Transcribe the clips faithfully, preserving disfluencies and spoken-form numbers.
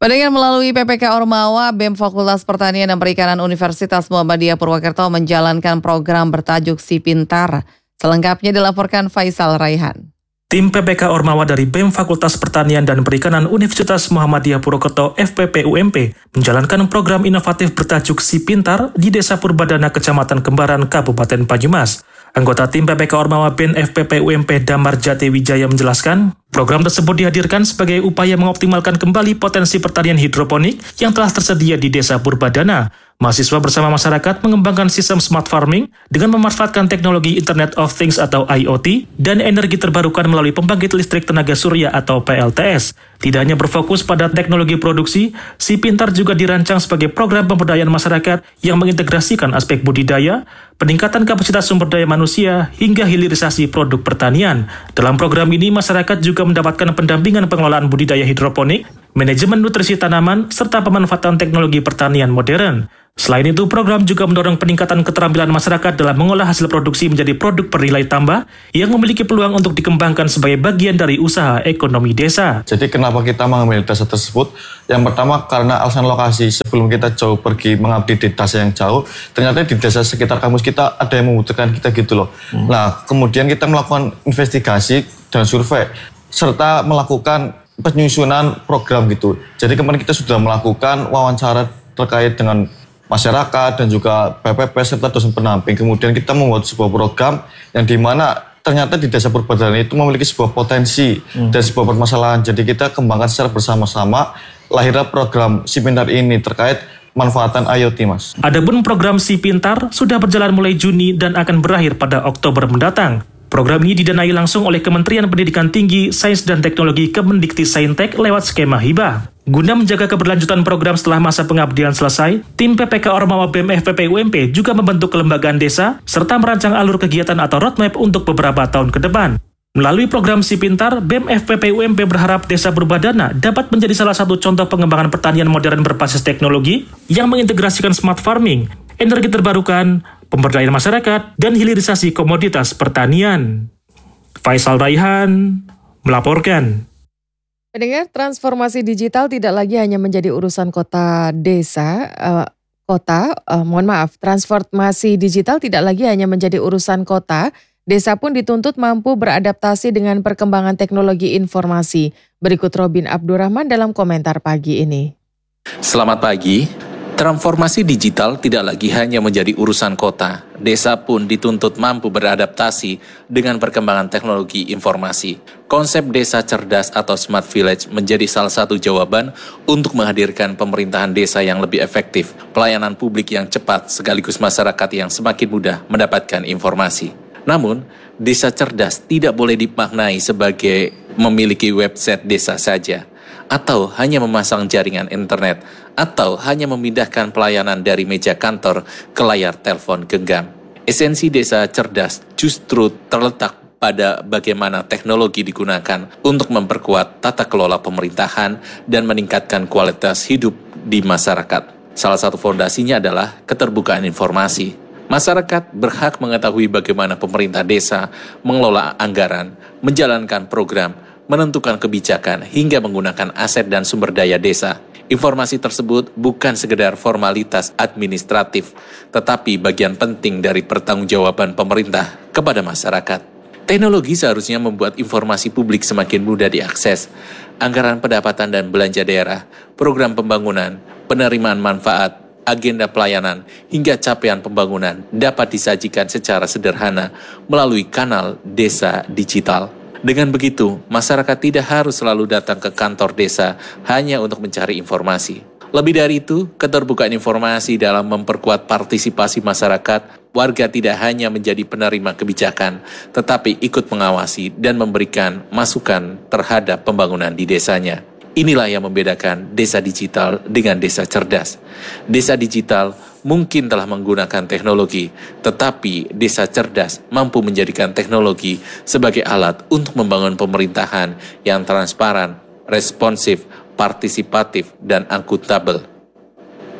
Pendengar, melalui P P K Ormawa, B E M Fakultas Pertanian dan Perikanan Universitas Muhammadiyah Purwokerto menjalankan program bertajuk Si Pintar. Selengkapnya dilaporkan Faisal Raihan. Tim P P K Ormawa dari B E M Fakultas Pertanian dan Perikanan Universitas Muhammadiyah Purwokerto F P P U M P menjalankan program inovatif bertajuk Si Pintar di Desa Purbadana, Kecamatan Kembaran, Kabupaten Banyumas. Anggota tim P P K Ormawa B E M F P P U M P Damar Jati Wijaya menjelaskan, program tersebut dihadirkan sebagai upaya mengoptimalkan kembali potensi pertanian hidroponik yang telah tersedia di Desa Purbadana. Mahasiswa bersama masyarakat mengembangkan sistem smart farming dengan memanfaatkan teknologi Internet of Things atau I O T dan energi terbarukan melalui pembangkit listrik tenaga surya atau P L T S. Tidak hanya berfokus pada teknologi produksi, Si Pintar juga dirancang sebagai program pemberdayaan masyarakat yang mengintegrasikan aspek budidaya, peningkatan kapasitas sumber daya manusia, hingga hilirisasi produk pertanian. Dalam program ini, masyarakat juga mendapatkan pendampingan pengelolaan budidaya hidroponik, manajemen nutrisi tanaman, serta pemanfaatan teknologi pertanian modern. Selain itu, program juga mendorong peningkatan keterampilan masyarakat dalam mengolah hasil produksi menjadi produk bernilai tambah yang memiliki peluang untuk dikembangkan sebagai bagian dari usaha ekonomi desa. Jadi kenapa kita mengambil desa tersebut? Yang pertama karena alasan lokasi. Sebelum kita jauh pergi mengabdi di desa yang jauh, ternyata di desa sekitar kampus kita ada yang membutuhkan kita gitu loh. Hmm. Nah, kemudian kita melakukan investigasi dan survei, serta melakukan penyusunan program gitu. Jadi kemarin kita sudah melakukan wawancara terkait dengan masyarakat dan juga P P P serta dosen pendamping. Kemudian kita membuat sebuah program yang dimana ternyata di Desa Purbadana itu memiliki sebuah potensi hmm. dan sebuah permasalahan. Jadi kita kembangkan secara bersama-sama lahirnya program Si Pintar ini terkait manfaatan I O T, Mas. Adapun program Si Pintar sudah berjalan mulai Juni dan akan berakhir pada Oktober mendatang. Program ini didanai langsung oleh Kementerian Pendidikan Tinggi, Sains dan Teknologi Kemendikti-Saintek lewat skema hibah. Guna menjaga keberlanjutan program setelah masa pengabdian selesai, tim P P K Ormawa B E M F P P U M P juga membentuk kelembagaan desa serta merancang alur kegiatan atau roadmap untuk beberapa tahun ke depan. Melalui program Si Pintar, B E M F P P U M P berharap Desa Purbadana dapat menjadi salah satu contoh pengembangan pertanian modern berbasis teknologi yang mengintegrasikan smart farming, energi terbarukan, pemberdayaan masyarakat, dan hilirisasi komoditas pertanian. Faisal Raihan melaporkan. Pendengar, transformasi digital tidak lagi hanya menjadi urusan kota desa, uh, kota, uh, mohon maaf, transformasi digital tidak lagi hanya menjadi urusan kota, desa pun dituntut mampu beradaptasi dengan perkembangan teknologi informasi. Berikut Robin Abdurrahman dalam komentar pagi ini. Selamat pagi. Transformasi digital tidak lagi hanya menjadi urusan kota, desa pun dituntut mampu beradaptasi dengan perkembangan teknologi informasi. Konsep desa cerdas atau smart village menjadi salah satu jawaban untuk menghadirkan pemerintahan desa yang lebih efektif, pelayanan publik yang cepat, sekaligus masyarakat yang semakin mudah mendapatkan informasi. Namun, desa cerdas tidak boleh dimaknai sebagai memiliki website desa saja, atau hanya memasang jaringan internet, atau hanya memindahkan pelayanan dari meja kantor ke layar telepon genggam. Esensi desa cerdas justru terletak pada bagaimana teknologi digunakan untuk memperkuat tata kelola pemerintahan dan meningkatkan kualitas hidup di masyarakat. Salah satu fondasinya adalah keterbukaan informasi. Masyarakat berhak mengetahui bagaimana pemerintah desa mengelola anggaran, menjalankan program, menentukan kebijakan, hingga menggunakan aset dan sumber daya desa. Informasi tersebut bukan sekedar formalitas administratif, tetapi bagian penting dari pertanggungjawaban pemerintah kepada masyarakat. Teknologi seharusnya membuat informasi publik semakin mudah diakses. Anggaran pendapatan dan belanja daerah, program pembangunan, penerimaan manfaat, agenda pelayanan, hingga capaian pembangunan dapat disajikan secara sederhana melalui kanal desa digital. Dengan begitu, masyarakat tidak harus selalu datang ke kantor desa hanya untuk mencari informasi. Lebih dari itu, keterbukaan informasi dalam memperkuat partisipasi masyarakat, warga tidak hanya menjadi penerima kebijakan, tetapi ikut mengawasi dan memberikan masukan terhadap pembangunan di desanya. Inilah yang membedakan desa digital dengan desa cerdas. Desa digital mungkin telah menggunakan teknologi, tetapi desa cerdas mampu menjadikan teknologi sebagai alat untuk membangun pemerintahan yang transparan, responsif, partisipatif, dan akuntabel.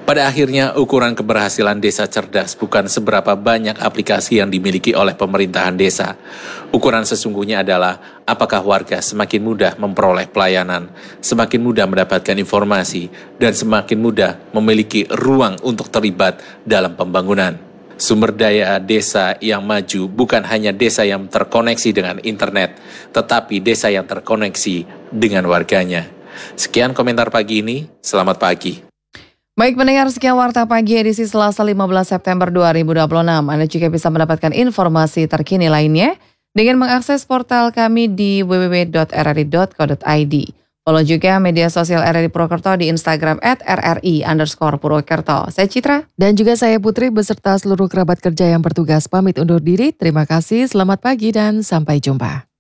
Pada akhirnya, ukuran keberhasilan desa cerdas bukan seberapa banyak aplikasi yang dimiliki oleh pemerintahan desa. Ukuran sesungguhnya adalah apakah warga semakin mudah memperoleh pelayanan, semakin mudah mendapatkan informasi, dan semakin mudah memiliki ruang untuk terlibat dalam pembangunan. Sumber daya desa yang maju bukan hanya desa yang terkoneksi dengan internet, tetapi desa yang terkoneksi dengan warganya. Sekian komentar pagi ini, selamat pagi. Baik pendengar, sekian Warta Pagi edisi Selasa lima belas September dua ribu dua puluh enam. Anda juga bisa mendapatkan informasi terkini lainnya dengan mengakses portal kami di w w w dot r r i dot co dot i d. Follow juga media sosial R R I Purwokerto di Instagram at r r i underscore Purwokerto. Saya Citra. Dan juga saya Putri beserta seluruh kerabat kerja yang bertugas pamit undur diri. Terima kasih, selamat pagi dan sampai jumpa.